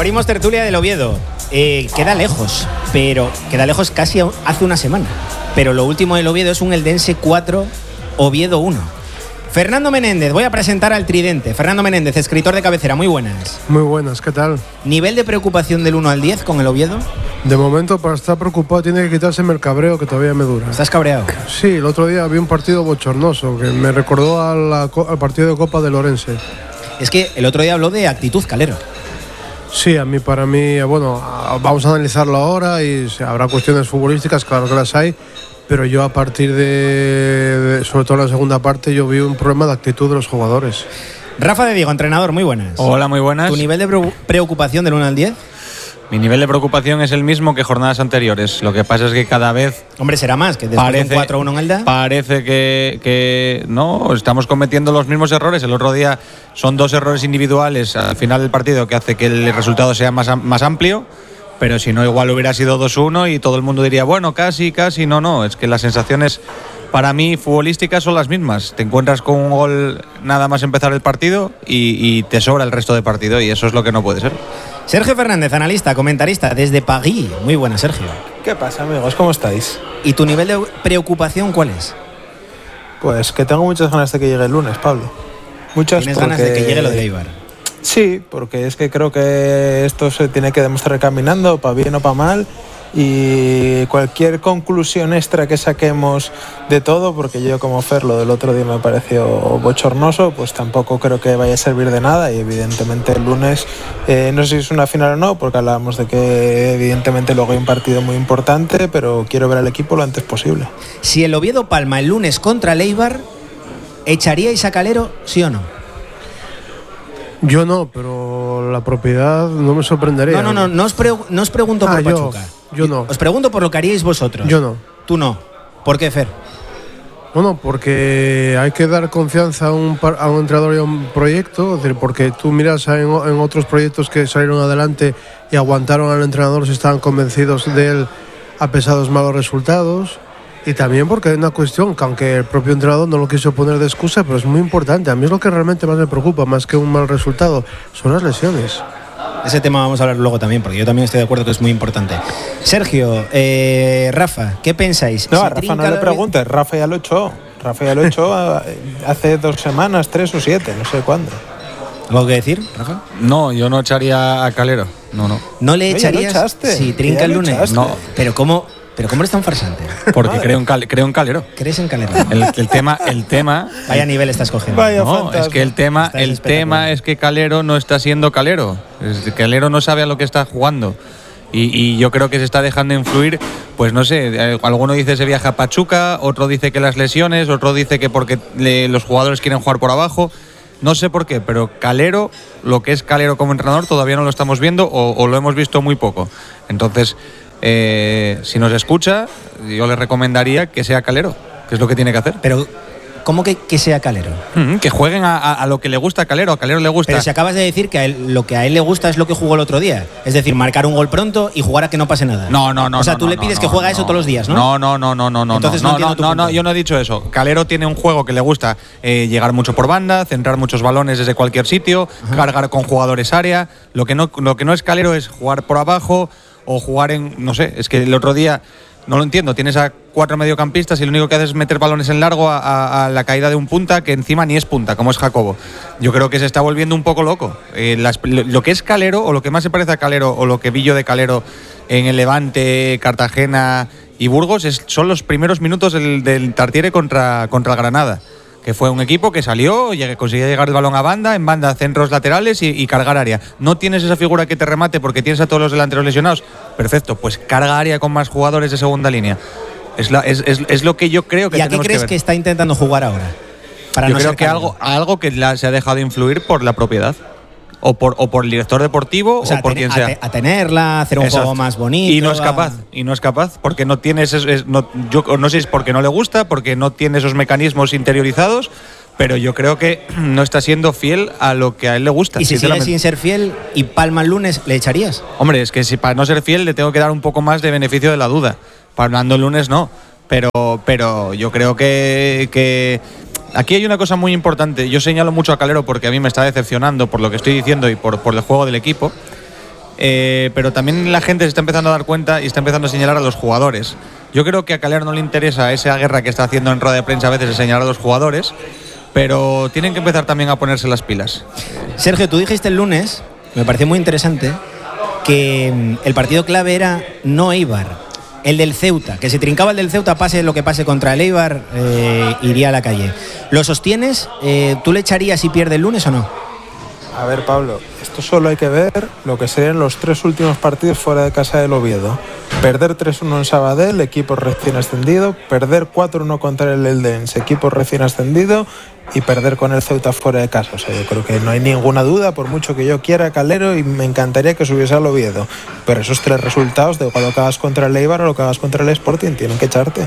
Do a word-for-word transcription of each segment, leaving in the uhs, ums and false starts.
Abrimos tertulia del Oviedo. Eh, queda lejos, pero queda lejos casi hace una semana. Pero lo último del Oviedo es un Eldense cuatro, Oviedo uno. Fernando Menéndez, voy a presentar al tridente. Fernando Menéndez, escritor de cabecera, muy buenas. Muy buenas, ¿qué tal? ¿Nivel de preocupación del uno al diez con el Oviedo? De momento, para estar preocupado, tiene que quitárseme el cabreo que todavía me dura. ¿Estás cabreado? Sí, el otro día vi un partido bochornoso que me recordó a la, al partido de Copa del Orense. Es que el otro día habló de actitud Calero. Sí, a mí, para mí, bueno, vamos a analizarlo ahora y habrá cuestiones futbolísticas, claro que las hay, pero yo a partir de, de, sobre todo en la segunda parte, yo vi un problema de actitud de los jugadores. Rafa de Diego, entrenador, muy buenas. Hola, muy buenas. ¿Tu nivel de preocupación del uno al diez? Mi nivel de preocupación es el mismo que jornadas anteriores. Lo que pasa es que cada vez... Hombre, será más, que después parece, de un cuatro uno en Elda. Parece que, que no, estamos cometiendo los mismos errores. El otro día son dos errores individuales al final del partido que hace que el resultado sea más, más amplio, pero si no, igual hubiera sido dos uno y todo el mundo diría, bueno, casi, casi, no, no. Es que las sensaciones para mí futbolísticas son las mismas. Te encuentras con un gol nada más empezar el partido y, y te sobra el resto de partido, y eso es lo que no puede ser. Sergio Fernández, analista, comentarista desde París. Muy buena, Sergio. ¿Qué pasa, amigos? ¿Cómo estáis? ¿Y tu nivel de preocupación cuál es? Pues que tengo muchas ganas de que llegue el lunes, Pablo. Muchas. ¿Tienes porque... ganas de que llegue lo de Eibar? Sí, porque es que creo que esto se tiene que demostrar caminando, para bien o para mal, y cualquier conclusión extra que saquemos de todo, porque yo como Fer lo del otro día me pareció bochornoso, pues tampoco creo que vaya a servir de nada. Y evidentemente el lunes, eh, no sé si es una final o no, porque hablábamos de que evidentemente luego hay un partido muy importante, pero quiero ver al equipo lo antes posible. Si el Oviedo palma el lunes contra el Eibar, ¿echaríais a Calero, sí o no? Yo no, pero la propiedad no me sorprendería. No, no, no, no os, pre- no os pregunto por ah, yo, Pachuca. Yo no. Os pregunto por lo que haríais vosotros. Yo no. Tú no. ¿Por qué, Fer? Bueno, porque hay que dar confianza a un, a un entrenador y a un proyecto, es decir, porque tú miras en, en otros proyectos que salieron adelante y aguantaron al entrenador si estaban convencidos de él a pesar de los malos resultados. Y también porque hay una cuestión que aunque el propio entrenador no lo quiso poner de excusa, pero es muy importante. A mí es lo que realmente más me preocupa, más que un mal resultado, son las lesiones. Ese tema vamos a hablar luego también, porque yo también estoy de acuerdo que es muy importante. Sergio, eh, Rafa, ¿qué pensáis? No, ¿Se a Rafa no le la... preguntes, Rafa ya lo echó. Rafa ya lo echó hace dos semanas, tres o siete, no sé cuándo. ¿Algo que decir, Rafa? No, yo no echaría a Calero. No, no. ¿No le echarías? Oye, ¿lo echaste? Si trinca el lunes. Echaste. No. Pero ¿cómo, pero cómo eres tan farsante? Porque creo en, cal, creo en Calero. ¿Crees en Calero? El, el tema, el tema. Vaya nivel estás cogiendo. Vaya No, fantasma. es que el tema, Estás el tema es que Calero no está siendo Calero. Es que Calero no sabe a lo que está jugando. Y, y yo creo que se está dejando influir, pues no sé, eh, alguno dice se viaja a Pachuca, otro dice que las lesiones, otro dice que porque le, los jugadores quieren jugar por abajo. No sé por qué, pero Calero, lo que es Calero como entrenador, todavía no lo estamos viendo o, o lo hemos visto muy poco. Entonces, eh, si nos escucha, yo le recomendaría que sea Calero, que es lo que tiene que hacer. Pero, ¿cómo que, que sea Calero? Mm, que jueguen a, a, a lo que le gusta a Calero, a Calero le gusta. Pero si acabas de decir que a él, lo que a él le gusta es lo que jugó el otro día. Es decir, marcar un gol pronto y jugar a que no pase nada. No, no, no. O sea, no, tú no, le pides no, que juegue a eso no, todos los días, ¿no? No, no, no, no, no, no. Entonces no no, entiendo no, tu no, punto. no, yo no he dicho eso. Calero tiene un juego que le gusta eh, llegar mucho por banda, centrar muchos balones desde cualquier sitio, Ajá. cargar con jugadores área. Lo que no, lo que no es Calero es jugar por abajo o jugar en, no sé, es que el otro día no lo entiendo. Tienes a cuatro mediocampistas y lo único que haces es meter balones en largo a, a, a la caída de un punta que encima ni es punta, como es Jacobo. Yo creo que se está volviendo un poco loco. Eh, las, lo, lo que es Calero, o lo que más se parece a Calero, o lo que vi yo de Calero en el Levante, Cartagena y Burgos, es, son los primeros minutos del, del Tartiere contra, contra el Granada, que fue un equipo que salió, llegué, conseguía llegar el balón a banda, en banda, centros laterales y, y cargar área. No tienes esa figura que te remate porque tienes a todos los delanteros lesionados. Perfecto, pues carga área con más jugadores de segunda línea. Es, la, es, es, es lo que yo creo que ¿Y a qué crees que, que está intentando jugar ahora? Para yo no creo ser que algo, algo que la, se ha dejado influir por la propiedad. O por, o por el director deportivo o, sea, o por ten, quien a sea. Te, a tenerla, hacer un Exacto. juego más bonito. Y no es capaz, y no es capaz, porque no tiene es, es, no, yo no sé si es porque no le gusta, porque no tiene esos mecanismos interiorizados, pero yo creo que no está siendo fiel a lo que a él le gusta. Y si sigue sin ser fiel y palma el lunes, ¿le echarías? Hombre, es que si para no ser fiel le tengo que dar un poco más de beneficio de la duda. Palmando el lunes no, pero, pero yo creo que... que aquí hay una cosa muy importante. Yo señalo mucho a Calero porque a mí me está decepcionando por lo que estoy diciendo y por, por el juego del equipo. eh, pero también la gente se está empezando a dar cuenta y está empezando a señalar a los jugadores. Yo creo que a Calero no le interesa esa guerra que está haciendo en rueda de prensa a veces de señalar a los jugadores, pero tienen que empezar también a ponerse las pilas. Sergio, tú dijiste el lunes, me pareció muy interesante, que el partido clave era no Eibar, el del Ceuta, que si trincaba el del Ceuta, pase lo que pase contra el Eibar, eh, iría a la calle. ¿Lo sostienes? Eh, ¿Tú le echarías si pierde el lunes o no? A ver, Pablo, esto solo hay que ver lo que serían los tres últimos partidos fuera de casa del Oviedo. Perder tres uno en Sabadell, equipo recién ascendido. Perder cuatro uno contra el Eldense, equipo recién ascendido. Y perder con el Ceuta fuera de casa. O sea, yo creo que no hay ninguna duda, por mucho que yo quiera Calero, y me encantaría que subiese al Oviedo. Pero esos tres resultados, de lo que hagas contra el Eibar o lo que hagas contra el Sporting, tienen que echarte.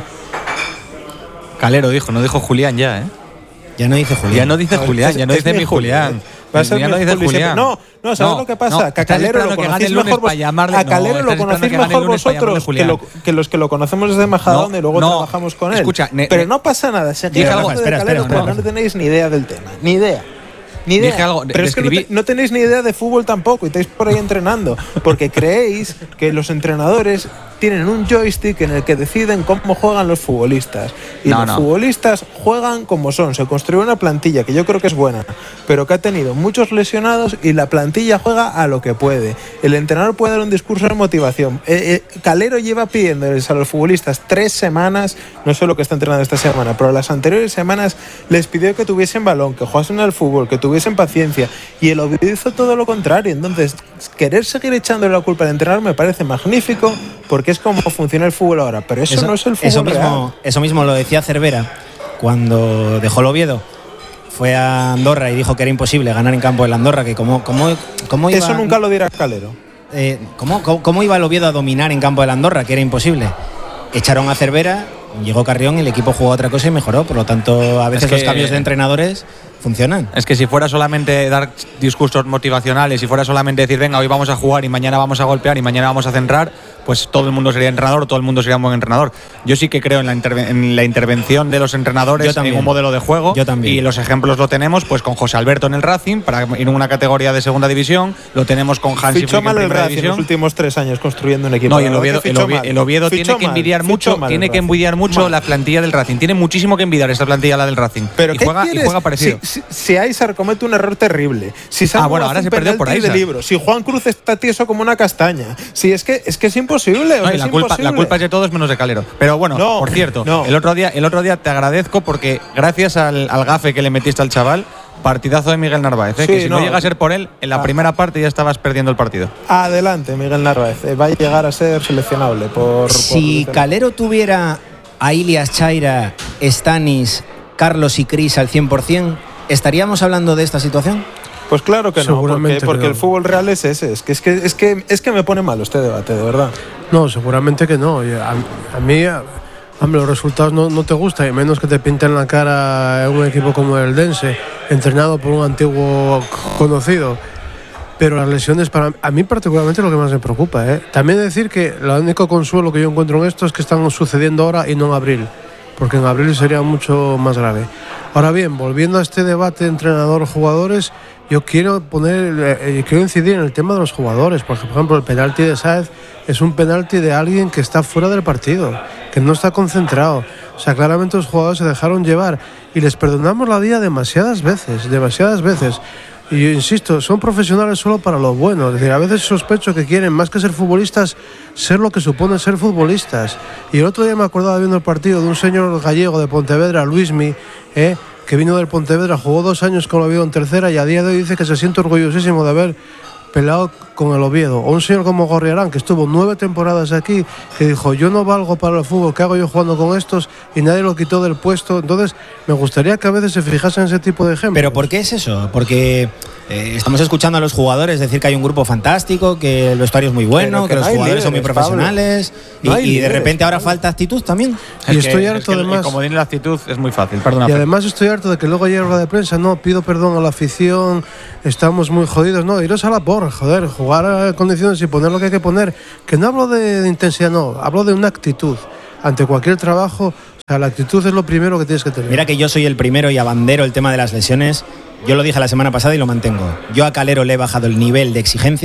Calero dijo, no dijo Julián ya, ¿eh? Ya no dice Julián. Ya no dice Julián, ya no dice mi Julián. Va a ser ya no dice Julián. No, no, ¿sabes no, lo que pasa? No, que a Calero lo conocéis mejor vos, llamarle, a Calero no, lo conocéis mejor vosotros que, lo, que los que lo conocemos desde Majadahonda no, y luego no, trabajamos con él. Escucha, ne, pero ne, no pasa nada. Se dije algo, de espera, Calero, espera, pero no, no tenéis ni idea del tema, ni idea. Ni idea. Dije algo, pero es describí... que no, te, no tenéis ni idea de fútbol tampoco y estáis por ahí entrenando, porque creéis que los entrenadores tienen un joystick en el que deciden cómo juegan los futbolistas. Y no, los no. futbolistas juegan como son. Se construye una plantilla que yo creo que es buena, pero que ha tenido muchos lesionados y la plantilla juega a lo que puede. El entrenador puede dar un discurso de motivación. Eh, eh, Calero lleva pidiéndoles a los futbolistas tres semanas, no sé lo que está entrenando esta semana, pero las anteriores semanas les pidió que tuviesen balón, que jugasen al fútbol, que tuviesen paciencia, y el Oviedo hizo todo lo contrario. Entonces, querer seguir echándole la culpa al entrenador me parece magnífico, porque es como funciona el fútbol ahora, pero eso, eso no es el fútbol eso mismo, real. Eso mismo lo decía Cervera cuando dejó el Oviedo. Fue a Andorra y dijo que era imposible ganar en campo del Andorra, que como, como, como iba, eso nunca lo dirá Calero. Eh, ¿cómo, cómo, ¿Cómo iba el Oviedo a dominar en campo del Andorra? Que era imposible. Echaron a Cervera, llegó Carrión y el equipo jugó otra cosa y mejoró. Por lo tanto, a veces es que los cambios de entrenadores funcionan. Es que si fuera solamente dar discursos motivacionales, si fuera solamente decir, venga, hoy vamos a jugar y mañana vamos a golpear y mañana vamos a centrar, pues todo el mundo sería entrenador, todo el mundo sería un buen entrenador. Yo sí que creo en la, interve- en la intervención de los entrenadores en un modelo de juego. Yo también. Y los ejemplos lo tenemos pues con José Alberto en el Racing, para ir en una categoría de segunda división. Lo tenemos con Hansi Fichó mal en el primera Racing división. los últimos tres años construyendo un equipo. No, y el Oviedo, el Oviedo, el Oviedo tiene que envidiar mucho, tiene que envidiar mucho mal. La plantilla del Racing. Tiene muchísimo que envidiar esta plantilla, la del Racing. Pero y, ¿qué juega, y juega parecido. Si, si, si Aizar comete un error terrible, si ah, bueno, ahora se perdió por Aizar. De libro, si Juan Cruz está tieso como una castaña, si es que es que es imposible. No, o sea, la, es culpa, imposible. la culpa es de todos menos de Calero. Pero bueno, no, por cierto, no. el otro día, el otro día te agradezco porque gracias al, al gafe que le metiste al chaval, partidazo de Miguel Narváez, ¿eh? Sí, que si no, no llega a ser por él, en la ah. primera parte ya estabas perdiendo el partido. Adelante, Miguel Narváez. Va a llegar a ser seleccionable por. Si por Calero tuviera a Ilias Chaira, Stanis, Carlos y Cris al cien por ciento, ¿estaríamos hablando de esta situación? Pues claro que no, porque, porque que no. El fútbol real es ese. Es que, es, que, es, que, es que me pone mal este debate, de verdad. No, seguramente que no. A, a mí, a, hombre, los resultados no, no te gustan, y menos que te pinten la cara un equipo como el Eldense, entrenado por un antiguo conocido. Pero las lesiones, para a mí particularmente, es lo que más me preocupa, ¿eh? También decir que lo único consuelo que yo encuentro en esto es que están sucediendo ahora y no en abril, porque en abril sería mucho más grave. Ahora bien, volviendo a este debate entrenador-jugadores, yo quiero poner, eh, quiero incidir en el tema de los jugadores, porque por ejemplo el penalti de Sáez es un penalti de alguien que está fuera del partido, que no está concentrado. O sea, claramente los jugadores se dejaron llevar y les perdonamos la vida demasiadas veces, demasiadas veces. Y yo insisto, son profesionales solo para lo bueno. Es decir, a veces sospecho que quieren, más que ser futbolistas, ser lo que supone ser futbolistas. Y el otro día me acordaba viendo el partido de un señor gallego de Pontevedra, Luismi, ¿eh? que vino del Pontevedra, jugó dos años con el Oviedo en tercera y a día de hoy dice que se siente orgullosísimo de haber peleado con el Oviedo. O un señor como Gorriarán, que estuvo nueve temporadas aquí, que dijo, yo no valgo para el fútbol, ¿qué hago yo jugando con estos? Y nadie lo quitó del puesto. Entonces, me gustaría que a veces se fijasen en ese tipo de ejemplos. ¿Pero por qué es eso? Porque eh, estamos escuchando a los jugadores decir que hay un grupo fantástico, que el vestuario es muy bueno, que, que, que los no jugadores líderes, son muy profesionales, y, no y líderes, de repente ahora Pablo. Falta actitud también. Y estoy que, harto es que además. Como tiene la actitud es muy fácil, perdona. Y además estoy harto de que luego llegue la de prensa, no, pido perdón a la afición, estamos muy jodidos. No, iros a la porra, joder, jugar a condiciones y poner lo que hay que poner. Que no hablo de, de intensidad, no, hablo de una actitud. Ante cualquier trabajo, o sea, la actitud es lo primero que tienes que tener. Mira que yo soy el primero y abandero el tema de las lesiones. Yo lo dije la semana pasada y lo mantengo. Yo a Calero le he bajado el nivel de exigencia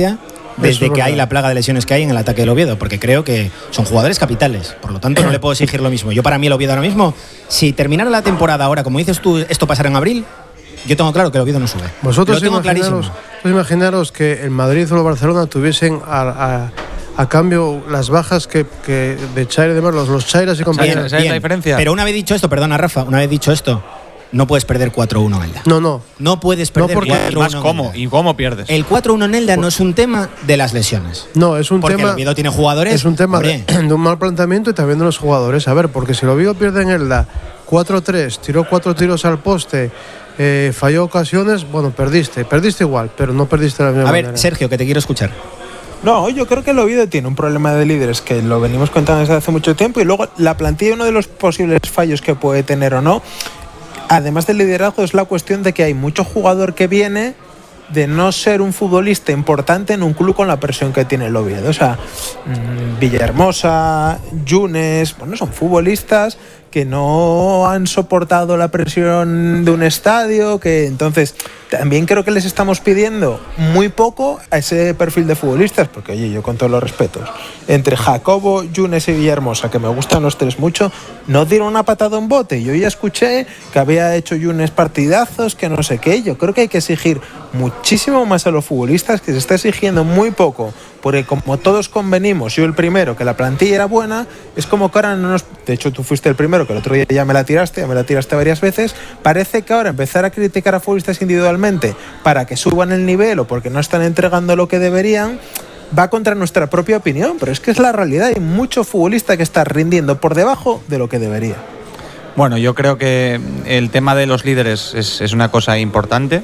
desde Eso que es hay verdad. la plaga de lesiones que hay en el ataque del Oviedo, porque creo que son jugadores capitales, por lo tanto no le puedo exigir lo mismo. Yo para mí el Oviedo ahora mismo, si terminara la temporada ahora, como dices tú, esto pasará en abril, yo tengo claro que el Oviedo no sube. Vosotros lo tengo imaginaros, clarísimo. vosotros imaginaros que el Madrid o el Barcelona tuviesen a, a, a cambio las bajas que, que de Chaira y demás, los, los Chairas y compañía. ¿Esa es la diferencia? Pero una vez dicho esto, perdona Rafa, una vez dicho esto, no puedes perder cuatro uno en Elda. No, no. No puedes perder No, porque- cuatro uno Y más en cómo, Elda. y cómo pierdes. El cuatro uno en Elda no es un tema de las lesiones. No, es un Porque tema. el Oviedo tiene jugadores. Es un tema de, hombre, de un mal planteamiento y también de los jugadores. A ver, porque si el Oviedo pierde en Elda cuatro tres, tiró cuatro tiros al poste, eh, falló ocasiones, bueno, perdiste. Perdiste igual, pero no perdiste de la misma a ver, manera. Sergio, que te quiero escuchar. No, yo creo que el Oviedo tiene un problema de líderes que lo venimos contando desde hace mucho tiempo y luego la plantilla, uno de los posibles fallos que puede tener o no, además del liderazgo, es la cuestión de que hay mucho jugador que viene de no ser un futbolista importante en un club con la presión que tiene el Oviedo. O sea, mmm, Villahermosa, Yunes, bueno, son futbolistas que no han soportado la presión de un estadio, que entonces también creo que les estamos pidiendo muy poco a ese perfil de futbolistas, porque oye, yo con todos los respetos, entre Jacobo, Yunes y Villahermosa, que me gustan los tres mucho, no dieron una patada en bote. Yo ya escuché que había hecho Yunes partidazos, que no sé qué. Yo creo que hay que exigir muchísimo más a los futbolistas, que se está exigiendo muy poco, porque como todos convenimos, yo el primero, que la plantilla era buena, es como que ahora no nos... De hecho, tú fuiste el primero, que el otro día ya me la tiraste, ya me la tiraste varias veces. Parece que ahora empezar a criticar a futbolistas individualmente para que suban el nivel o porque no están entregando lo que deberían, va contra nuestra propia opinión, pero es que es la realidad. Hay mucho futbolista que está rindiendo por debajo de lo que debería. Bueno, yo creo que el tema de los líderes es, es una cosa importante,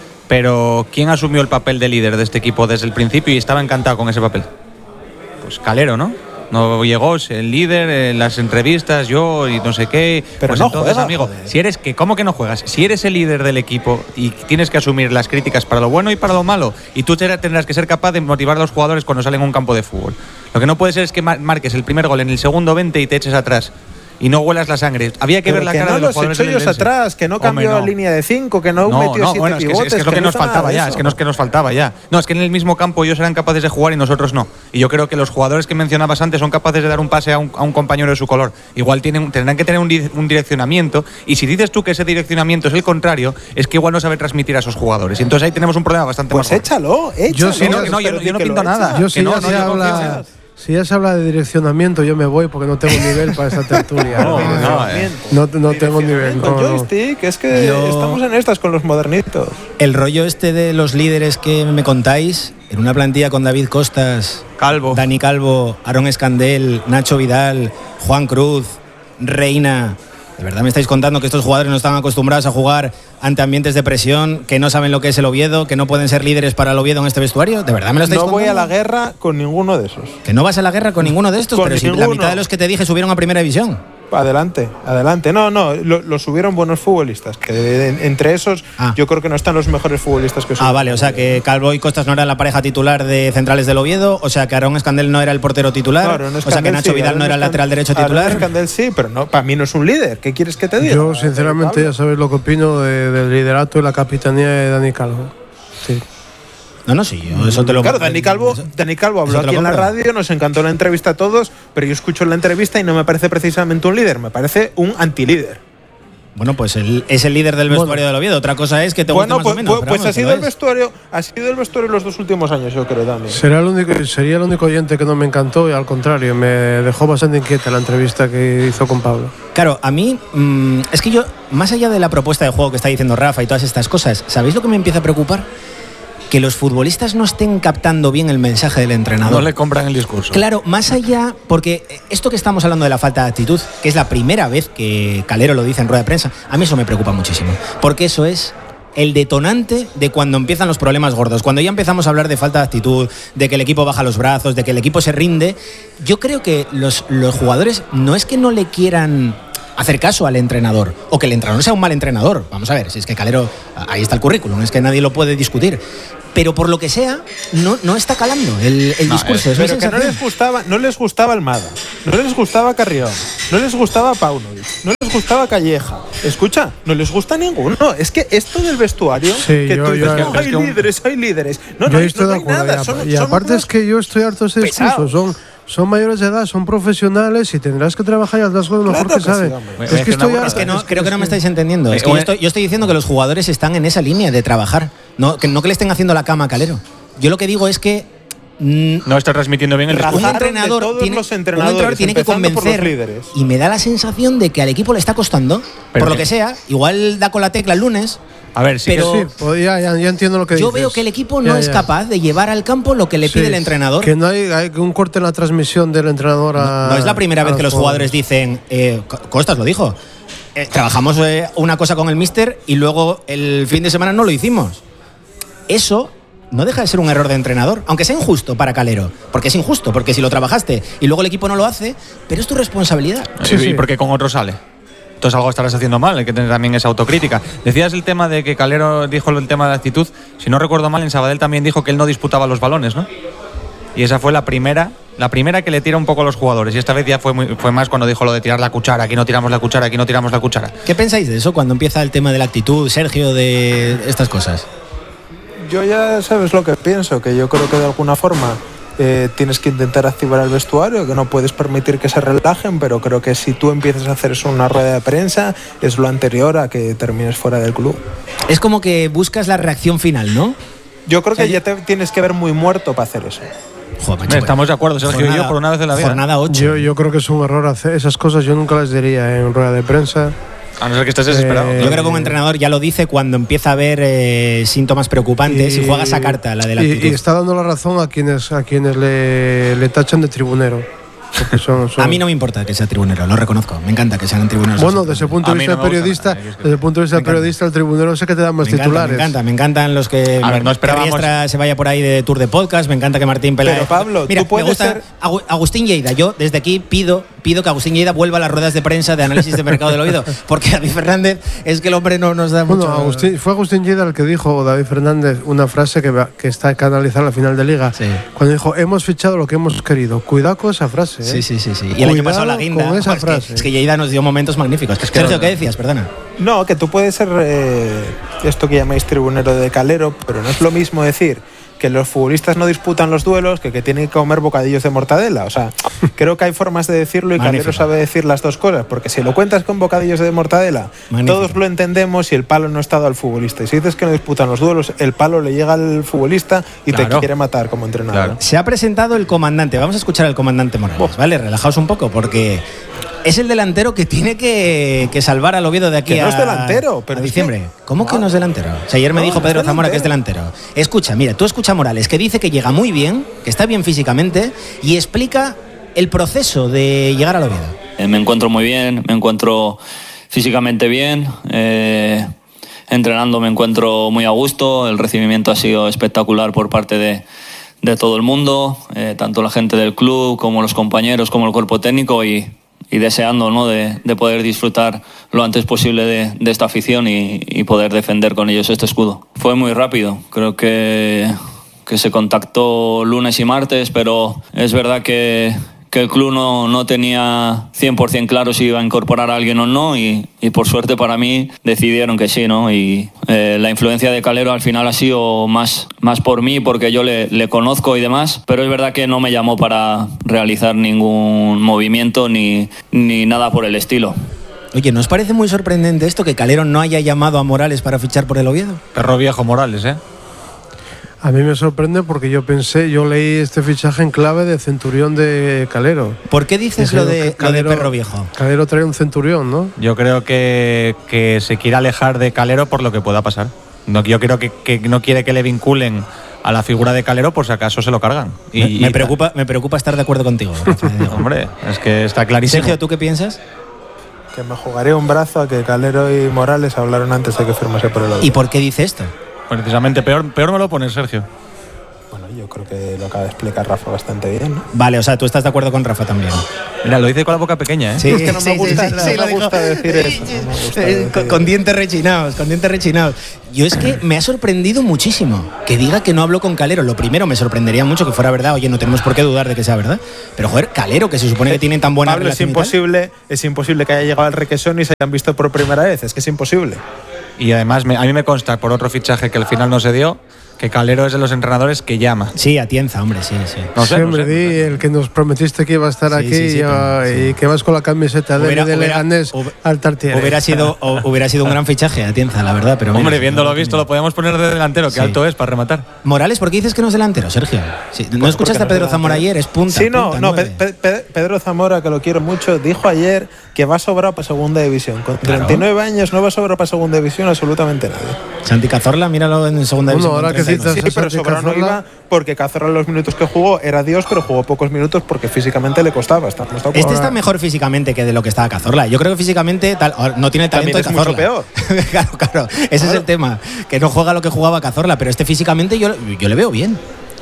pero ¿quién asumió el papel de líder de este equipo desde el principio y estaba encantado con ese papel? Pues Calero, ¿no? No llegó el líder en las entrevistas, yo y no sé qué. Pero pues no entonces, juega, amigo, joder. si eres que, ¿cómo que no juegas? Si eres el líder del equipo y tienes que asumir las críticas para lo bueno y para lo malo, y tú tendrás que ser capaz de motivar a los jugadores cuando salen a un campo de fútbol. Lo que no puede ser es que marques el primer gol en el segundo veinte y te eches atrás y no huelas la sangre. Había que Pero ver la que cara no de los los jugadores echó del ellos Eldense. atrás, que no cambió Hombre, la línea de cinco, que no, No, metió no, siete bueno, es que, pivotes, es que es lo que, no nos hizo nada faltaba de ya, eso. es que, nos, que nos faltaba ya. No, es que en el mismo campo ellos eran capaces de jugar y nosotros no. Y yo creo que los jugadores que mencionabas antes son capaces de dar un pase a un, a un compañero de su color. Igual tienen, tendrán que tener un, di, un direccionamiento, y si dices tú que ese direccionamiento es el contrario, es que igual no sabe transmitir a esos jugadores. Y entonces ahí tenemos un problema bastante Pues más échalo, échalo. Yo sí, no, que no, yo no- yo no Que lo pinto echa. nada. Yo que si no, ya no, se yo habla, confío. si ya se habla de direccionamiento, yo me voy porque no tengo nivel para esta tertulia. No, no, no, eh. no, no tengo nivel. Con no, no. joystick, es que Yo- estamos en estas con los modernitos. El rollo este de los líderes que me contáis, en una plantilla con David Costas, Calvo. Dani Calvo, Aarón Escandel, Nacho Vidal, Juan Cruz, Reina. ¿De verdad me estáis contando que estos jugadores no están acostumbrados a jugar ante ambientes de presión, que no saben lo que es el Oviedo, que no pueden ser líderes para el Oviedo en este vestuario? ¿De verdad me lo estáis No contando? voy a la guerra con ninguno de esos. Que no vas a la guerra con ninguno de estos, Con pero si la ninguno. mitad de los que te dije subieron a primera división. Adelante, adelante. No, no, lo, lo subieron buenos futbolistas. Que de- de- entre esos, Ah. yo creo que no están los mejores futbolistas que Ah, subieron. vale, o sea que Calvo y Costas no eran la pareja titular de centrales del Oviedo, o sea que Aarón Escandel no era el portero titular, No, Aaron o sea que Escandel Nacho sí, Vidal Aaron no era el Escandel- lateral derecho Aaron titular. Escandel sí, pero no, para mí no es un líder. ¿Qué quieres que te diga? Yo, sinceramente, ya sabes lo que opino de- del liderato y la capitanía de Dani Calvo. Sí. No, no, sí, yo eso te lo Claro, Dani Calvo, eso- Dani Calvo habló eso te lo aquí en la compro. radio, nos encantó la entrevista a todos, pero yo escucho la entrevista y no me parece precisamente un líder, me parece un antilíder. Bueno, pues el, es el líder del vestuario Bueno. del Oviedo. Otra cosa es que te guste Bueno, más pues, o menos. pues- pero pues vamos, ha sido que el lo es. vestuario, ha sido el vestuario los dos últimos años, yo creo también. Será el único, sería el único oyente que no me encantó y al contrario, me dejó bastante inquieta la entrevista que hizo con Pablo. Claro, a mí mm, es que yo, más allá de la propuesta de juego que está diciendo Rafa y todas estas cosas, ¿sabéis lo que me empieza a preocupar? Que los futbolistas no estén captando bien el mensaje del entrenador. No le compran el discurso. Claro, más allá, porque esto que estamos hablando de la falta de actitud, que es la primera vez que Calero lo dice en rueda de prensa, a mí eso me preocupa muchísimo, porque eso es el detonante de cuando empiezan los problemas gordos. Cuando ya empezamos a hablar de falta de actitud, de que el equipo baja los brazos, de que el equipo se rinde, yo creo que los, los jugadores no es que no le quieran hacer caso al entrenador, o que el entrenador sea un mal entrenador. Vamos a ver, si es que Calero, ahí está el currículum, es que nadie lo puede discutir. Pero por lo que sea, no, no está calando el, el No, discurso. Es mi Pero que no sensación. les gustaba, no les gustaba Almada, no les gustaba Carrión, no les gustaba Paunovic, no les les gustaba Calleja. Escucha, no les gusta ninguno. Es que esto del vestuario, Sí, que yo- tú dices, yo- no, es hay que un- líderes, hay líderes. No, yo no, estoy no de hay acuerdo. nada. y Son, y son aparte unos es que yo estoy harto de ese discurso. pesados. Son, son mayores de edad, son profesionales y tendrás que trabajar y haz las cosas mejor Claro que que sí, saben. hombre. Voy a es decir que una estoy burrada. Es que no, es creo que no me es estáis entendiendo. Es que Eh, yo estoy, yo estoy diciendo que los jugadores están en esa línea de trabajar. No que, no que le estén haciendo la cama a Calero. Yo lo que digo es que mm, No está transmitiendo bien el Rajaron un discurso. de entrenador, todos tiene, los un entrenadores, entrenador tiene que empezando por los convencer. líderes. Y me da la sensación de que al equipo le está costando, Pero por lo que- que sea. Igual da con la tecla el lunes. A ver, sí Pero- que Sí, pues ya, ya, ya entiendo lo que Yo dices. veo que el equipo no Ya, es ya. capaz de llevar al campo lo que le pide Sí, el entrenador. Que no hay, hay un corte en la transmisión del entrenador a. No es la primera vez a que los jugadores dicen, eh, Co- Costas lo dijo, eh, trabajamos eh, una cosa con el míster y luego el fin de semana no lo hicimos. Eso no deja de ser un error de entrenador, aunque sea injusto para Calero, porque es injusto, porque si lo trabajaste y luego el equipo no lo hace, pero es tu responsabilidad. Sí, y sí. porque con otro sale. Entonces algo estarás haciendo mal, hay que tener también esa autocrítica. Decías el tema de que Calero dijo el tema de la actitud. Si no recuerdo mal, en Sabadell también dijo que él no disputaba los balones, ¿no? Y esa fue la primera, la primera que le tira un poco a los jugadores. Y esta vez ya fue, muy, fue más cuando dijo lo de tirar la cuchara. Aquí no tiramos la cuchara, aquí no tiramos la cuchara. ¿Qué pensáis de eso cuando empieza el tema de la actitud, Sergio, de estas cosas? Yo ya sabes lo que pienso, que yo creo que de alguna forma eh, tienes que intentar activar el vestuario, que no puedes permitir que se relajen, pero creo que si tú empiezas a hacer eso en una rueda de prensa, es lo anterior a que termines fuera del club. Es como que buscas la reacción final, ¿no? Yo creo que ya te tienes que ver muy muerto para hacer eso. Joder, macho, Estamos de acuerdo, Sergio y yo, por una vez en la vida. Jornada ocho. Yo, yo creo que es un error hacer esas cosas. Yo nunca las diría en rueda de prensa. A no ser que estés desesperado. Eh, Yo creo que un entrenador ya lo dice cuando empieza a haber eh, síntomas preocupantes y, juega esa carta, la de la y, actitud. y está dando la razón a quienes a quienes le, le tachan de tribunero. Porque son- son- A mí no me importa que sea tribunero, lo reconozco. Me encanta que sean tribuneros. Bueno, desde el punto A de mí vista no del me gusta periodista, nada, es que- desde el punto de vista Me del encanta. periodista, el tribunero sé que te dan más me encanta, titulares. me encanta, me encantan los que. A ver, no esperábamos- que Riestra se vaya por ahí de tour de podcast. Me encanta que Martín Peláez. Pero, Pablo, Mira, tú puedes me gusta ser- Agu- Agustín Lleida. Yo desde aquí pido, pido que Agustín Lleida vuelva a las ruedas de prensa de análisis de mercado del oído. Porque David Fernández es que el hombre no nos da Bueno, mucho. Agustín, fue Agustín Lleida el que dijo, David Fernández, una frase que, va- que está que analizar la final de Liga. Sí. Cuando dijo, hemos fichado lo que hemos querido. Cuidado con esa frase. ¿eh? Sí, sí, sí, sí. Y el año Cuidado pasado la guinda. con esa es, que, frase. es que Lleida nos dio momentos magníficos. que Sergio, no- ¿qué decías? Perdona. No, que tú puedes ser eh, esto que llamáis tribunero de Calero, pero no es lo mismo decir que los futbolistas no disputan los duelos que que tienen que comer bocadillos de mortadela. O sea, creo que hay formas de decirlo y Magnífico. Calero sabe decir las dos cosas, porque si lo cuentas con bocadillos de mortadela, Magnífico. todos lo entendemos y el palo no está dado al futbolista. Y si dices que no disputan los duelos, el palo le llega al futbolista y te Claro. quiere matar como entrenador. Claro. Se ha presentado el comandante. Vamos a escuchar al comandante Morales, ¿vale? Relajaos un poco, porque es el delantero que tiene que, que salvar al Oviedo de aquí Que no a, es delantero, pero a es diciembre. que- ¿Cómo que No. no es delantero? O sea, ayer me No, dijo no Pedro es Zamora que es delantero. delantero. Escucha, mira, tú escucha a Morales, que dice que llega muy bien, que está bien físicamente, y explica el proceso de llegar al Oviedo. Eh, me encuentro muy bien, me encuentro físicamente bien, eh, entrenando me encuentro muy a gusto, el recibimiento ha sido espectacular por parte de, de todo el mundo, eh, tanto la gente del club como los compañeros, como el cuerpo técnico y, y deseando, ¿no?, de, de poder disfrutar lo antes posible de, de esta afición y, y poder defender con ellos este escudo. Fue muy rápido, creo que, que se contactó lunes y martes, pero es verdad que que el club no, no tenía cien por ciento claro si iba a incorporar a alguien o no y, y por suerte para mí decidieron que sí, ¿no? Y eh, la influencia de Calero al final ha sido más, más por mí porque yo le, le conozco y demás, pero es verdad que no me llamó para realizar ningún movimiento ni, ni nada por el estilo. Oye, ¿nos parece muy sorprendente esto que Calero no haya llamado a Morales para fichar por el Oviedo? Perro viejo Morales, ¿eh? A mí me sorprende porque yo pensé, yo leí este fichaje en clave de Centurión de Calero. ¿Por qué dices Dije, lo de, lo de Calero- perro viejo? Calero trae un Centurión, ¿no? Yo creo que, que se quiere alejar de Calero por lo que pueda pasar. No, yo creo que, que no quiere que le vinculen a la figura de Calero por si acaso se lo cargan. Y, me, me y- preocupa, me preocupa estar de acuerdo contigo. Rafa, te digo. Hombre, es que está clarísimo. Sergio, ¿tú qué piensas? Que me jugaré un brazo a que Calero y Morales hablaron antes de que firmase por el Oviedo. ¿Y por qué dice esto? Precisamente, peor, peor me lo pones, Sergio. Bueno, yo creo que lo acaba de explicar Rafa bastante bien, ¿no? Vale, o sea, tú estás de acuerdo con Rafa también. Mira, lo dice con la boca pequeña, ¿eh? Sí, Es que no me sí, gusta, sí, no sí, me lo dijo. gusta decir eso. No me gusta Eh, decir con, con dientes rechinados, con dientes rechinados. Yo es que me ha sorprendido muchísimo que diga que no habló con Calero. Lo primero, me sorprendería mucho que fuera verdad. Oye, no tenemos por qué dudar de que sea verdad. Pero, joder, Calero, que se supone que tienen tan buena Pablo, es relación y tal. imposible, es imposible que haya llegado al requesón y se hayan visto por primera vez. Es que es imposible. Y además, me- a mí me consta, por otro fichaje que al final no se dio, que Calero es de los entrenadores que llama. Sí, Atienza, hombre, sí, sí. No sé, Sí, no hombre, sé, di no sé. el que nos prometiste que iba a estar Sí, aquí sí, sí, y, pero- y sí. que vas con la camiseta de, Hubiera- de hubiera- Leganés hub- al Tartiere. Hubiera sido, o- hubiera sido un gran fichaje, Atienza, la verdad. Pero Hombre, mira, viéndolo no lo visto, tenía. lo podíamos poner de delantero, que Sí. alto es para rematar. Morales, ¿por qué dices que no es delantero, Sergio? Sí, ¿No Pues escuchaste a porque Pedro no Zamora delantero. ayer? Es punta. Sí, no, punta, no. nueve. Pe- Pe- Pedro Zamora, que lo quiero mucho, dijo ayer que va a sobrar para segunda división. Con Claro. treinta y nueve años no va a sobrar para segunda división absolutamente nadie. Santi Cazorla, míralo en segunda Bueno, división. ahora con que treinta y nueve. citas- Sí, pero Santi sobrado no Cazorla. iba porque Cazorla los minutos que jugó era Dios, pero jugó pocos minutos porque físicamente le costaba. Estamos de acuerdo. Este está mejor físicamente que de lo que estaba Cazorla. Yo creo que físicamente tal- ahora, no tiene el talento También de es mucho Cazorla. claro, claro. Ese es Claro. el tema. Que no juega lo que jugaba Cazorla, pero este físicamente yo, yo le veo bien.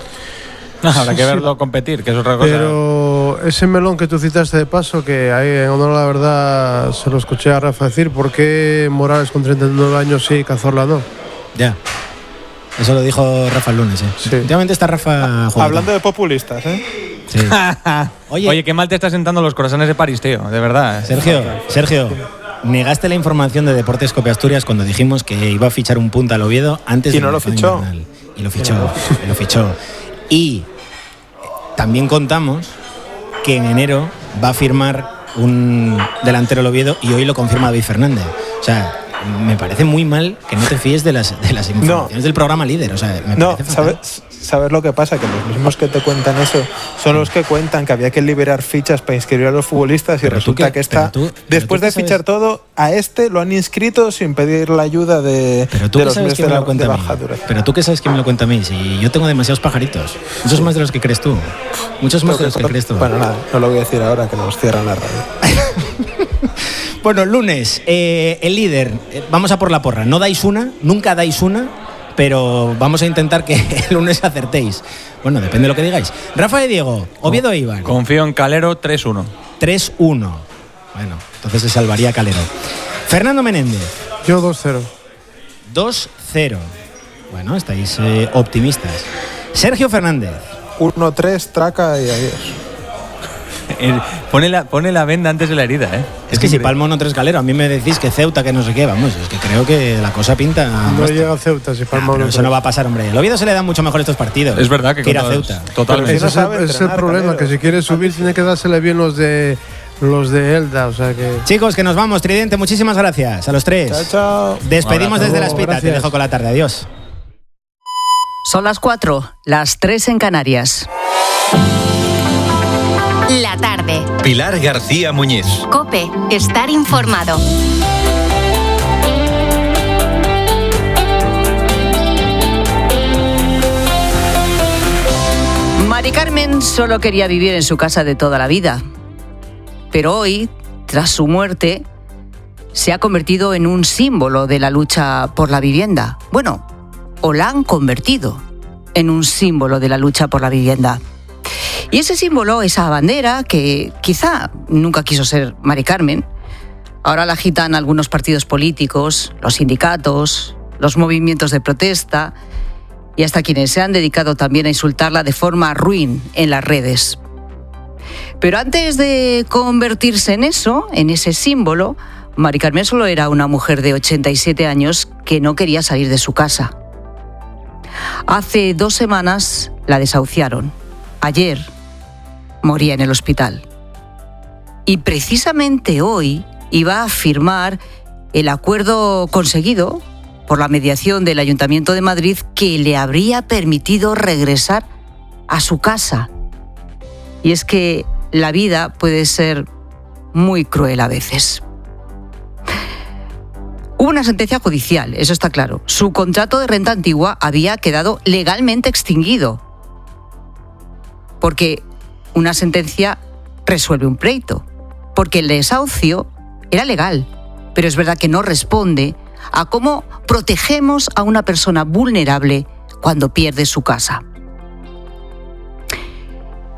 Habrá que verlo competir, que es otra cosa. Pero ese melón que tú citaste de paso, que ahí en honor a la verdad se lo escuché a Rafa decir, ¿por qué Morales con treinta y nueve años sí y Cazorla no? Ya. Eso lo dijo Rafa el lunes, ¿eh? Sí. Últimamente está Rafa jugando. Hablando de populistas, ¿eh? Sí. Oye, Oye, qué mal te están sentando los corazones de París, tío, de verdad. ¿eh? Sergio, Sergio, negaste la información de Deportes Cope Asturias cuando dijimos que iba a fichar un punta al Oviedo antes Y de no lo empezar fichó. invernal. Y lo fichó, y lo fichó. Y también contamos que en enero va a firmar un delantero al Oviedo y hoy lo confirma David Fernández. O sea, me parece muy mal que no te fíes de las, de las informaciones del programa líder. O sea, me No, parece fatal. ¿sabes, ¿sabes lo que pasa? Que los mismos que te cuentan eso son los que cuentan que había que liberar fichas para inscribir a los futbolistas y Pero tú resulta qué- que esta, pero tú- pero después tú de qué sabes- fichar todo, a este lo han inscrito sin pedir la ayuda de, Pero tú de que los sabes medios quién de, me la, lo cuenta de a mí. baja duración. Pero tú que sabes quién me lo cuenta a mí. Si yo tengo demasiados pajaritos. Muchos más de los que crees tú. Muchos más de los que crees tú. Bueno, nada, no lo voy a decir ahora que nos cierran la radio. Bueno, lunes, eh, el líder. eh, vamos a por la porra. No dais una, nunca dais una, pero vamos a intentar que el lunes acertéis. Bueno, depende de lo que digáis. Rafa de Diego, Oviedo e Ibar. Confío en Calero tres uno. tres uno. Bueno, entonces se salvaría Calero. Fernando Menéndez, Yo dos cero. dos cero. Bueno, estáis eh, optimistas. Sergio Fernández. uno tres, traca y adiós. Eh, Pone la, pone la venda antes de la herida, ¿eh? Es que si palmo no tres Calero, a mí me decís que Ceuta, que no sé qué, vamos, es que creo que la cosa pinta. No basta. llega a Ceuta si Ah, Palma pero no eso no va a pasar, hombre. El Oviedo se le dan mucho mejor estos partidos. Es verdad que ir a con todas- Ceuta. Totalmente. Pero Ese si es no el, sabe ese es el entrenar, problema, Calero. que si quiere subir tiene que dársele bien los de los de Elda, o sea que Chicos, que nos vamos. Tridente, muchísimas gracias a los tres. Chao, chao. Despedimos Un abrazo. desde la espita. Te Gracias. dejo con la tarde. Adiós. Son las cuatro, las tres en Canarias. La tarde. Pilar García Muñiz. Cope, estar informado. Mari Carmen solo quería vivir en su casa de toda la vida. Pero hoy, tras su muerte, se ha convertido en un símbolo de la lucha por la vivienda. Bueno, o la han convertido en un símbolo de la lucha por la vivienda. Y ese símbolo, esa bandera, que quizá nunca quiso ser Mari Carmen, ahora la agitan algunos partidos políticos, los sindicatos, los movimientos de protesta y hasta quienes se han dedicado también a insultarla de forma ruin en las redes. Pero antes de convertirse en eso, en ese símbolo, Mari Carmen solo era una mujer de ochenta y siete años que no quería salir de su casa. Hace dos semanas la desahuciaron. Ayer moría en el hospital. Y precisamente hoy iba a firmar el acuerdo conseguido por la mediación del Ayuntamiento de Madrid que le habría permitido regresar a su casa. Y es que la vida puede ser muy cruel a veces. Hubo una sentencia judicial, eso está claro. Su contrato de renta antigua había quedado legalmente extinguido. Porque una sentencia resuelve un pleito. Porque el desahucio era legal, pero es verdad que no responde a cómo protegemos a una persona vulnerable cuando pierde su casa.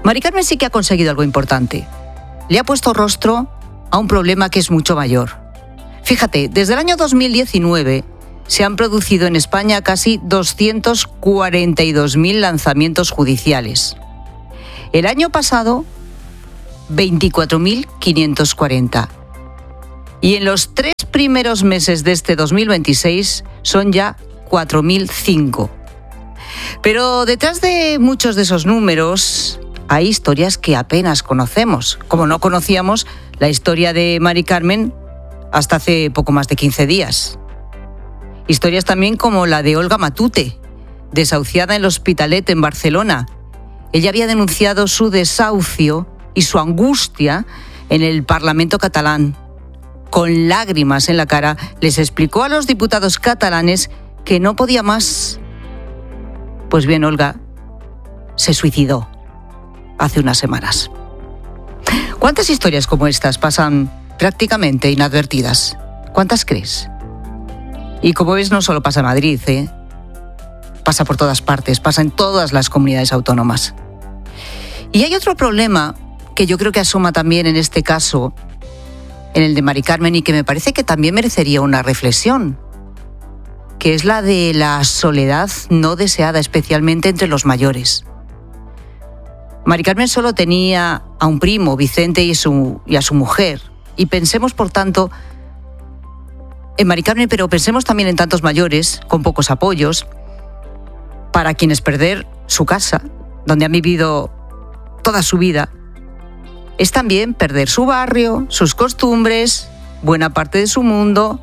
Mari Carmen sí que ha conseguido algo importante. Le ha puesto rostro a un problema que es mucho mayor. Fíjate, desde el año dos mil diecinueve se han producido en España casi doscientos cuarenta y dos mil lanzamientos judiciales. El año pasado, veinticuatro mil quinientos cuarenta. Y en los tres primeros meses de este dos mil veintiséis son ya cuatro mil cinco. Pero detrás de muchos de esos números hay historias que apenas conocemos, como no conocíamos la historia de Mari Carmen hasta hace poco más de quince días. Historias también como la de Olga Matute, desahuciada en el Hospitalet en Barcelona. Ella había denunciado su desahucio y su angustia en el Parlamento catalán. Con lágrimas en la cara, les explicó a los diputados catalanes que no podía más. Pues bien, Olga se suicidó hace unas semanas. ¿Cuántas historias como estas pasan prácticamente inadvertidas? ¿Cuántas crees? Y como ves, no solo pasa en Madrid, ¿eh? Pasa por todas partes, pasa en todas las comunidades autónomas. Y hay otro problema que yo creo que asoma también en este caso, en el de Mari Carmen, y que me parece que también merecería una reflexión, que es la de la soledad no deseada, especialmente entre los mayores. Mari Carmen solo tenía a un primo, Vicente, y, su, y a su mujer. Y pensemos, por tanto, en Mari Carmen, pero pensemos también en tantos mayores con pocos apoyos, para quienes perder su casa, donde han vivido toda su vida, es también perder su barrio, sus costumbres, buena parte de su mundo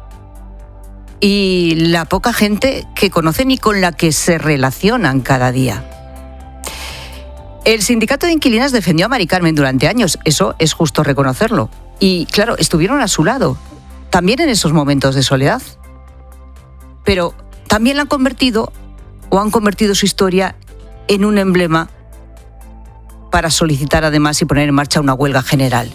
y la poca gente que conocen y con la que se relacionan cada día. El sindicato de inquilinas defendió a Mari Carmen durante años, eso es justo reconocerlo. Y claro, estuvieron a su lado, también en esos momentos de soledad. Pero también la han convertido, o han convertido su historia en un emblema para solicitar además y poner en marcha una huelga general.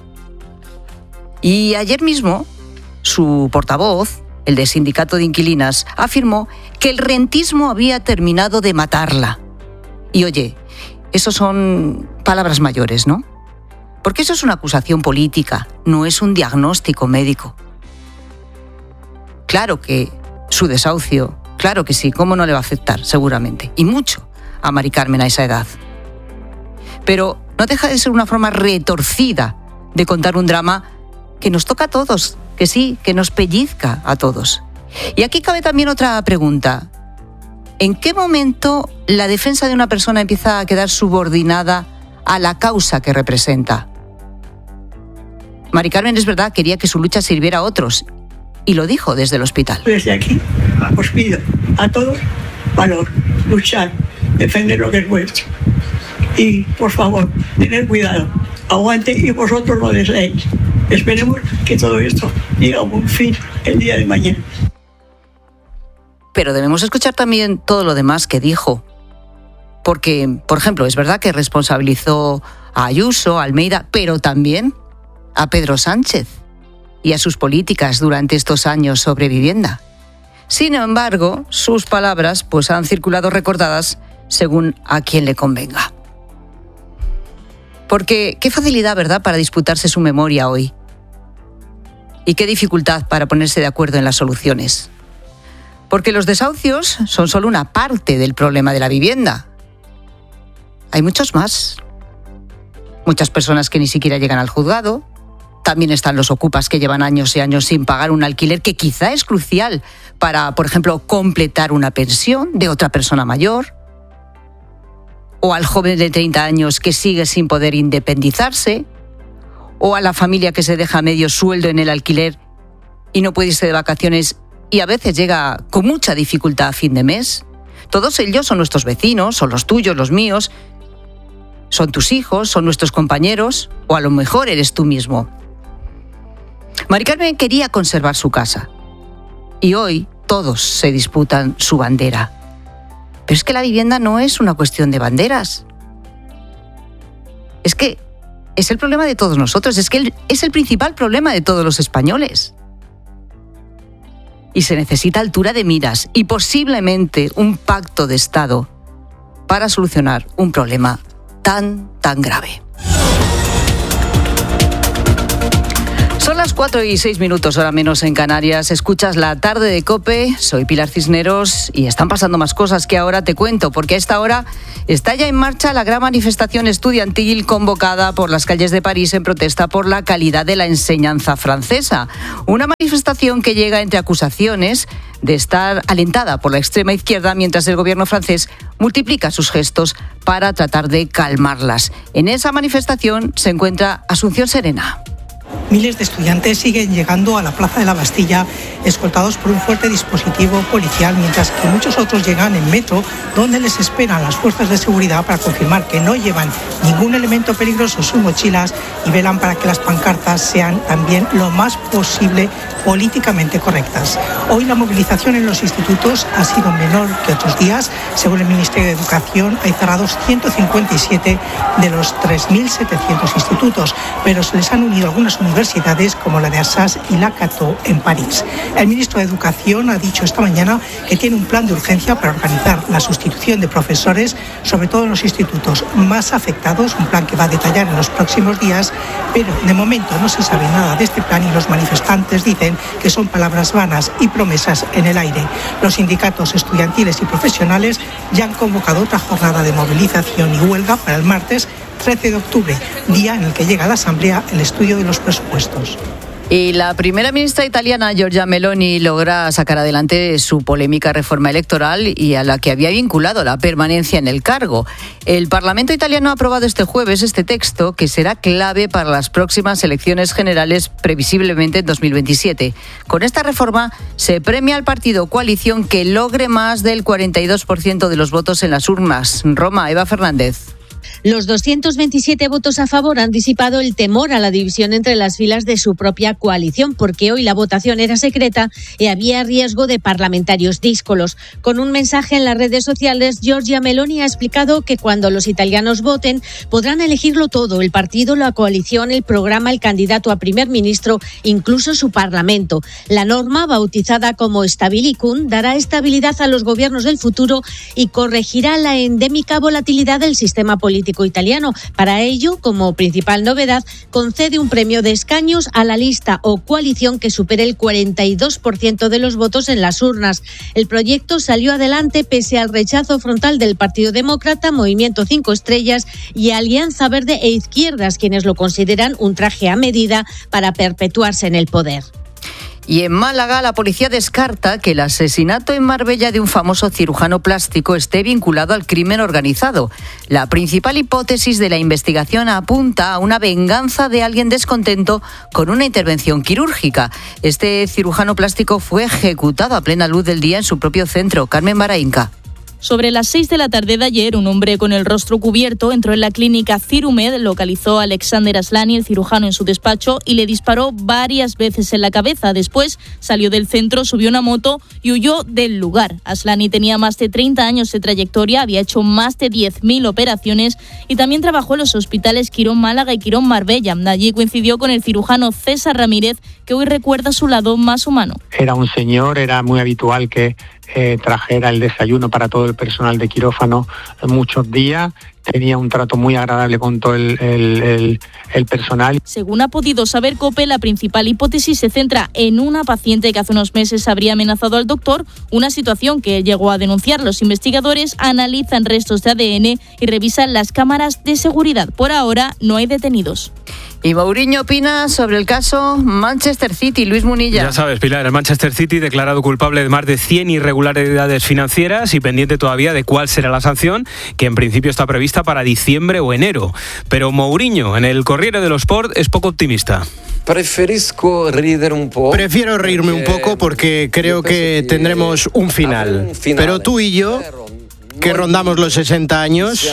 Y ayer mismo, su portavoz, el del sindicato de inquilinas, afirmó que el rentismo había terminado de matarla. Y oye, eso son palabras mayores, ¿no? Porque eso es una acusación política, no es un diagnóstico médico. Claro que su desahucio, claro que sí, ¿cómo no le va a afectar? Seguramente, y mucho, a Mari Carmen a esa edad. Pero no deja de ser una forma retorcida de contar un drama que nos toca a todos, que sí, que nos pellizca a todos. Y aquí cabe también otra pregunta. ¿En qué momento la defensa de una persona empieza a quedar subordinada a la causa que representa? Mari Carmen, es verdad, quería que su lucha sirviera a otros, y lo dijo desde el hospital. Desde aquí os pido a todos valor, luchar, defender lo que es vuestro. Y, por favor, tened cuidado, aguante y vosotros lo deseéis. Esperemos que todo esto llegue a un fin el día de mañana. Pero debemos escuchar también todo lo demás que dijo. Porque, por ejemplo, es verdad que responsabilizó a Ayuso, a Almeida, pero también a Pedro Sánchez y a sus políticas durante estos años sobre vivienda. Sin embargo, sus palabras pues, han circulado recordadas según a quien le convenga. Porque qué facilidad, ¿verdad?, para disputarse su memoria hoy. Y qué dificultad para ponerse de acuerdo en las soluciones. Porque los desahucios son solo una parte del problema de la vivienda. Hay muchos más. Muchas personas que ni siquiera llegan al juzgado. También están los ocupas que llevan años y años sin pagar un alquiler que quizá es crucial para, por ejemplo, completar una pensión de otra persona mayor. O al joven de treinta años que sigue sin poder independizarse. O a la familia que se deja medio sueldo en el alquiler y no puede irse de vacaciones y a veces llega con mucha dificultad a fin de mes. Todos ellos son nuestros vecinos, son los tuyos, los míos, son tus hijos, son nuestros compañeros, o a lo mejor eres tú mismo. Mari Carmen quería conservar su casa y hoy todos se disputan su bandera. Pero es que la vivienda no es una cuestión de banderas. Es que es el problema de todos nosotros, es que es el principal problema de todos los españoles. Y se necesita altura de miras y posiblemente un pacto de Estado para solucionar un problema tan, tan grave. Son las cuatro y seis minutos, hora menos en Canarias. Escuchas La Tarde de COPE, soy Pilar Cisneros y están pasando más cosas que ahora te cuento, porque a esta hora está ya en marcha la gran manifestación estudiantil convocada por las calles de París en protesta por la calidad de la enseñanza francesa. Una manifestación que llega entre acusaciones de estar alentada por la extrema izquierda, mientras el gobierno francés multiplica sus gestos para tratar de calmarlas. En esa manifestación se encuentra Asunción Serena. Miles de estudiantes siguen llegando a la Plaza de la Bastilla escoltados por un fuerte dispositivo policial, mientras que muchos otros llegan en metro, donde les esperan las fuerzas de seguridad para confirmar que no llevan ningún elemento peligroso en sus mochilas y velan para que las pancartas sean también lo más posible políticamente correctas. Hoy la movilización en los institutos ha sido menor que otros días. Según el Ministerio de Educación, hay cerrados ciento cincuenta y siete de los tres mil setecientos institutos, pero se les han unido algunas universidades como la de Assas y la Cato en París. El ministro de Educación ha dicho esta mañana que tiene un plan de urgencia para organizar la sustitución de profesores, sobre todo en los institutos más afectados, un plan que va a detallar en los próximos días, pero de momento no se sabe nada de este plan y los manifestantes dicen que son palabras vanas y promesas en el aire. Los sindicatos estudiantiles y profesionales ya han convocado otra jornada de movilización y huelga para el martes trece de octubre, día en el que llega a la Asamblea el estudio de los presupuestos. Y la primera ministra italiana, Giorgia Meloni, logra sacar adelante su polémica reforma electoral y a la que había vinculado la permanencia en el cargo. El Parlamento italiano ha aprobado este jueves este texto que será clave para las próximas elecciones generales, previsiblemente en dos mil veintisiete. Con esta reforma se premia al partido coalición que logre más del cuarenta y dos por ciento de los votos en las urnas. Roma, Eva Fernández. Los doscientos veintisiete votos a favor han disipado el temor a la división entre las filas de su propia coalición, porque hoy la votación era secreta y había riesgo de parlamentarios díscolos. Con un mensaje en las redes sociales, Giorgia Meloni ha explicado que cuando los italianos voten podrán elegirlo todo: el partido, la coalición, el programa, el candidato a primer ministro, incluso su parlamento. La norma, bautizada como Stabilicum, dará estabilidad a los gobiernos del futuro y corregirá la endémica volatilidad del sistema político italiano. Para ello, como principal novedad, concede un premio de escaños a la lista o coalición que supere el cuarenta y dos por ciento de los votos en las urnas. El proyecto salió adelante pese al rechazo frontal del Partido Demócrata, Movimiento Cinco Estrellas y Alianza Verde e Izquierdas, quienes lo consideran un traje a medida para perpetuarse en el poder. Y en Málaga, la policía descarta que el asesinato en Marbella de un famoso cirujano plástico esté vinculado al crimen organizado. La principal hipótesis de la investigación apunta a una venganza de alguien descontento con una intervención quirúrgica. Este cirujano plástico fue ejecutado a plena luz del día en su propio centro. Carmen Barainca. Sobre las seis de la tarde de ayer, un hombre con el rostro cubierto entró en la clínica Cirumed, localizó a Alexander Aslani, el cirujano, en su despacho y le disparó varias veces en la cabeza. Después salió del centro, subió una moto y huyó del lugar. Aslani tenía más de treinta años de trayectoria, había hecho más de diez mil operaciones y también trabajó en los hospitales Quirón Málaga y Quirón Marbella. Allí coincidió con el cirujano César Ramírez, que hoy recuerda su lado más humano. Era un señor, era muy habitual que eh, trajera el desayuno para todo el personal de quirófano muchos días. Tenía un trato muy agradable con todo el, el, el, el personal. Según ha podido saber COPE, la principal hipótesis se centra en una paciente que hace unos meses habría amenazado al doctor, una situación que llegó a denunciar. Los investigadores analizan restos de A D N y revisan las cámaras de seguridad. Por ahora no hay detenidos. Y Mourinho opina sobre el caso Manchester City. Luis Munilla. Ya sabes, Pilar, el Manchester City declarado culpable de más de cien irregularidades financieras y pendiente todavía de cuál será la sanción, que en principio está prevista para diciembre o enero. Pero Mourinho, en el Corriere dello Sport, es poco optimista. Preferisco reír un poco. Prefiero reírme un poco porque creo que tendremos un final. Pero tú y yo, que rondamos los sesenta años,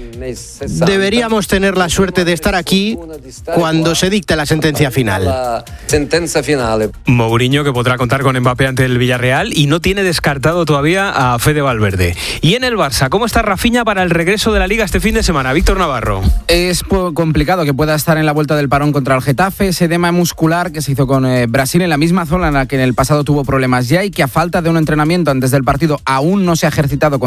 deberíamos tener la suerte de estar aquí cuando se dicte la sentencia final. Mourinho, que podrá contar con Mbappé ante el Villarreal y no tiene descartado todavía a Fede Valverde. Y en el Barça, ¿cómo está Rafinha para el regreso de la Liga este fin de semana? Víctor Navarro. Es complicado que pueda estar en la vuelta del parón contra el Getafe. Ese edema muscular que se hizo con eh, Brasil en la misma zona en la que en el pasado tuvo problemas ya y que a falta de un entrenamiento antes del partido aún no se ha ejercitado con sus compañeros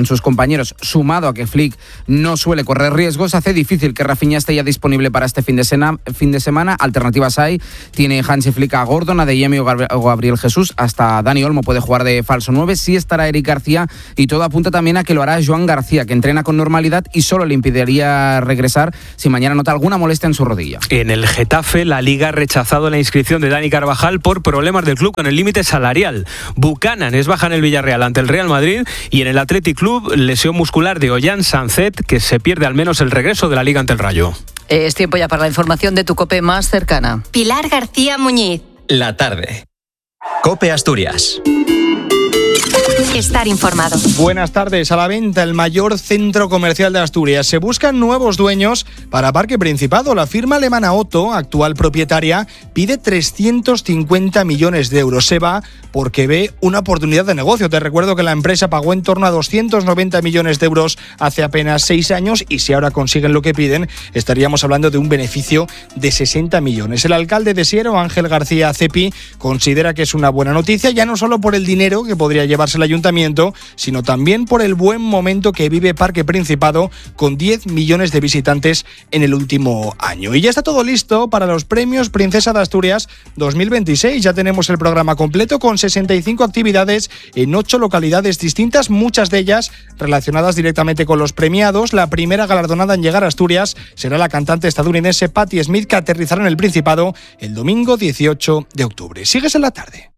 compañeros, sumado a que Flick no suele correr riesgos, hace difícil que Rafinha esté ya disponible para este fin de, sena, fin de semana. Alternativas hay, tiene Hansi Flick a Gordon, a De Jong o Gabriel Jesús, hasta Dani Olmo puede jugar de falso nueve, sí estará Eric García y todo apunta también a que lo hará Joan García, que entrena con normalidad y solo le impediría regresar si mañana nota alguna molestia en su rodilla. En el Getafe, la Liga ha rechazado la inscripción de Dani Carvajal por problemas del club con el límite salarial. Buchanan es baja en el Villarreal ante el Real Madrid y en el Athletic Club, lesión muscular de Ollán Sanzet, que se pierde al menos el regreso de la Liga ante el Rayo. Es tiempo ya para la información de tu COPE más cercana. Pilar García Muñiz. La tarde. COPE Asturias. Estar informado. Buenas tardes. A la venta el mayor centro comercial de Asturias. Se buscan nuevos dueños para Parque Principado. La firma alemana Otto, actual propietaria, pide trescientos cincuenta millones de euros. Se va porque ve una oportunidad de negocio. Te recuerdo que la empresa pagó en torno a doscientos noventa millones de euros hace apenas seis años y si ahora consiguen lo que piden, estaríamos hablando de un beneficio de sesenta millones. El alcalde de Siero, Ángel García Cepi, considera que es una buena noticia, ya no solo por el dinero que podría llevarse el ayuntamiento, sino también por el buen momento que vive Parque Principado, con diez millones de visitantes en el último año. Y ya está todo listo para los premios Princesa de Asturias dos mil veintiséis. Ya tenemos el programa completo con sesenta y cinco actividades en ocho localidades distintas, muchas de ellas relacionadas directamente con los premiados. La primera galardonada en llegar a Asturias será la cantante estadounidense Patti Smith, que aterrizará en el Principado el domingo dieciocho de octubre. Sigues en la tarde.